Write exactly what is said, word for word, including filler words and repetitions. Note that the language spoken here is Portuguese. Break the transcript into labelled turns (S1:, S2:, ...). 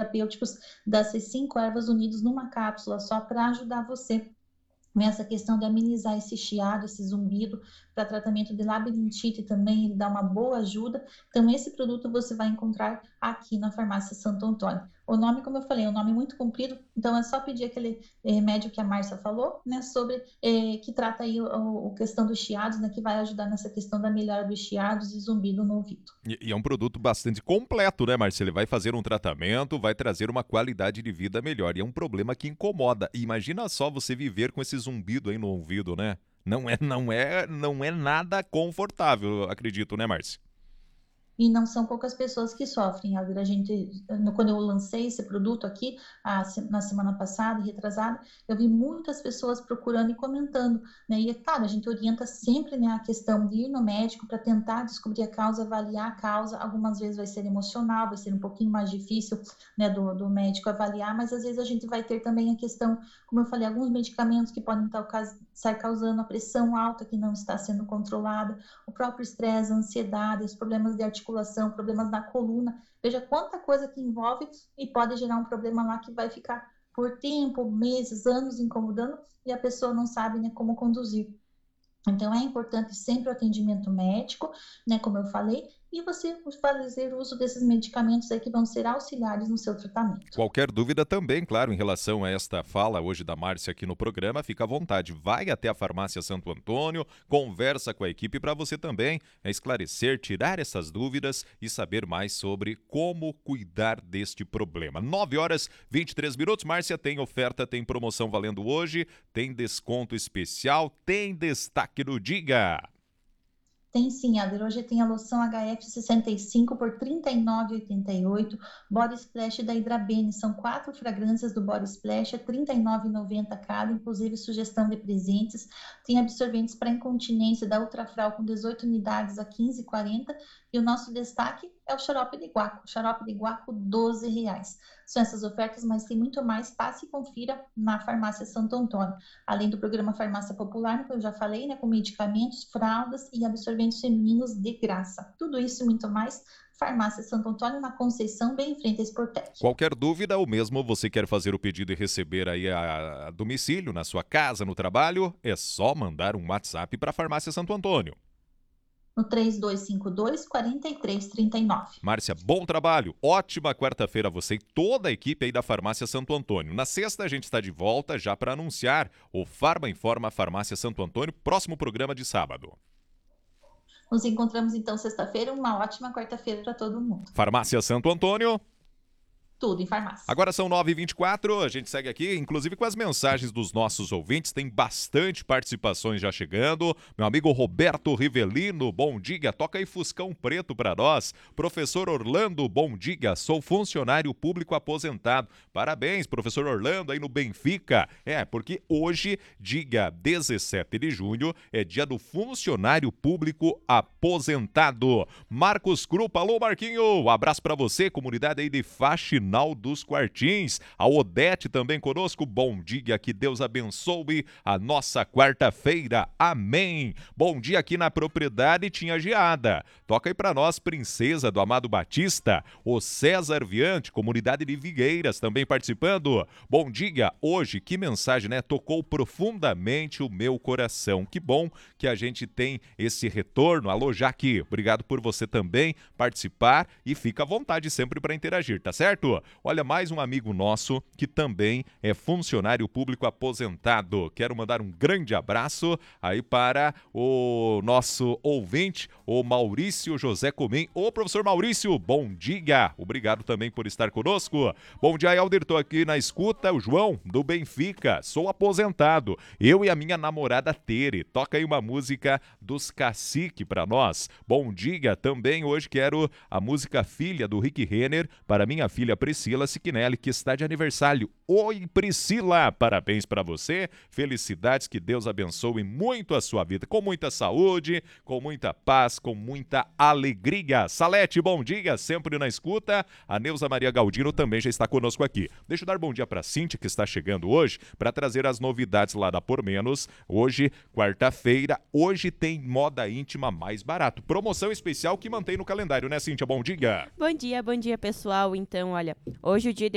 S1: terapêuticos dessas cinco ervas unidos numa cápsula só para ajudar você nessa questão de amenizar esse chiado, esse zumbido, para tratamento de labirintite também, ele dá uma boa ajuda. Então, esse produto você vai encontrar aqui na Farmácia Santo Antônio. O nome, como eu falei, é um nome muito comprido, então é só pedir aquele remédio que a Márcia falou, né, sobre, eh, que trata aí o, o questão dos chiados, né, que vai ajudar nessa questão da melhora dos chiados e zumbido no ouvido.
S2: E, e é um produto bastante completo, né, Marcia? Ele vai fazer um tratamento, vai trazer uma qualidade de vida melhor. E é um problema que incomoda. E imagina só você viver com esse zumbido aí no ouvido, né? Não é, não é, não é nada confortável, acredito, né, Márcia?
S1: E não são poucas pessoas que sofrem. A gente, quando eu lancei esse produto aqui, a, na semana passada, retrasada, eu vi muitas pessoas procurando e comentando, né? E é claro, a gente orienta sempre, né, a questão de ir no médico para tentar descobrir a causa, avaliar a causa. Algumas vezes vai ser emocional, vai ser um pouquinho mais difícil, né, do, do médico avaliar, mas às vezes a gente vai ter também a questão, como eu falei, alguns medicamentos que podem estar causando a pressão alta que não está sendo controlada, o próprio estresse, a ansiedade, os problemas de articulação, problemas na coluna. Veja quanta coisa que envolve e pode gerar um problema lá que vai ficar por tempo, meses, anos incomodando e a pessoa não sabe, né, como conduzir. Então, é importante sempre o atendimento médico, né, como eu falei, e você fazer uso desses medicamentos aí que vão ser auxiliares no seu tratamento.
S2: Qualquer dúvida também, claro, em relação a esta fala hoje da Márcia aqui no programa, fica à vontade. Vai até a Farmácia Santo Antônio, conversa com a equipe para você também esclarecer, tirar essas dúvidas e saber mais sobre como cuidar deste problema. nove horas e vinte e três minutos. Márcia, tem oferta, tem promoção valendo hoje, tem desconto especial, tem destaque no Diga.
S1: Tem sim, Ader. Hoje tem a loção H F sessenta e cinco por trinta e nove reais e oitenta e oito centavos, Body Splash da Hidrabene. São quatro fragrâncias do Body Splash, é trinta e nove reais e noventa centavos cada, inclusive sugestão de presentes. Tem absorventes para incontinência da Ultrafrau com dezoito unidades a quinze reais e quarenta centavos. E o nosso destaque é o xarope de guaco. Xarope de guaco, doze reais. São essas ofertas, mas tem muito mais. Passe e confira na Farmácia Santo Antônio. Além do programa Farmácia Popular, que eu já falei, né, com medicamentos, fraldas e absorventes femininos de graça. Tudo isso e muito mais. Farmácia Santo Antônio, na Conceição, bem em frente à Sportec.
S2: Qualquer dúvida, ou mesmo você quer fazer o pedido e receber aí a, a domicílio, na sua casa, no trabalho, é só mandar um WhatsApp para a Farmácia Santo Antônio.
S1: No três dois cinco dois, quatro três três nove.
S2: Márcia, bom trabalho. Ótima quarta-feira a você e toda a equipe aí da Farmácia Santo Antônio. Na sexta a gente está de volta já para anunciar o Farma Informa Farmácia Santo Antônio, próximo programa de sábado.
S1: Nos encontramos então sexta-feira. Uma ótima quarta-feira para todo mundo.
S2: Farmácia Santo Antônio.
S1: Tudo em farmácia.
S2: Agora são nove e vinte e quatro, a gente segue aqui, inclusive com as mensagens dos nossos ouvintes, tem bastante participações já chegando. Meu amigo Roberto Rivelino, bom dia, toca aí Fuscão Preto para nós. Professor Orlando, bom dia, sou funcionário público aposentado. Parabéns, professor Orlando, aí no Benfica. É, porque hoje, dia dezessete de junho, é dia do funcionário público aposentado. Marcos Krupa, alô Marquinho, um abraço para você, comunidade aí de Faxinal dos Quartins. A Odete também conosco. Bom dia, que Deus abençoe a nossa quarta-feira. Amém. Bom dia aqui na propriedade tinha geada. Toca aí pra nós, princesa do Amado Batista. O César Viante, comunidade de Vigueiras, também participando. Bom dia. Hoje, que mensagem, né? Tocou profundamente o meu coração. Que bom que a gente tem esse retorno. Alô, Jaque, obrigado por você também participar e fica à vontade sempre para interagir, tá certo? Olha, mais um amigo nosso que também é funcionário público aposentado. Quero mandar um grande abraço aí para o nosso ouvinte, o Maurício José Comim. Ô, professor Maurício, bom dia. Obrigado também por estar conosco. Bom dia, Helder. Estou aqui na escuta. O João, do Benfica. Sou aposentado. Eu e a minha namorada Tere. Toca aí uma música dos Cacique para nós. Bom dia. Também hoje quero a música Filha, do Rick Renner, para minha filha Priscila Siquinelli, que está de aniversário. Oi, Priscila, parabéns para você, felicidades, que Deus abençoe muito a sua vida, com muita saúde, com muita paz, com muita alegria. Salete, bom dia, sempre na escuta. A Neuza Maria Galdino também já está conosco aqui. Deixa eu dar bom dia para a Cíntia, que está chegando hoje, para trazer as novidades lá da Por Menos. Hoje, quarta-feira, hoje tem moda íntima mais barato. Promoção especial que mantém no calendário, né, Cíntia? Bom dia.
S3: Bom dia, bom dia, pessoal. Então, olha, hoje o dia